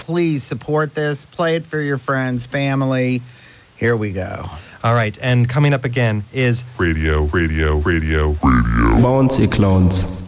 please support this. Play it for your friends, family. Here we go. All right, and coming up again is Radio. Bouncy Clones.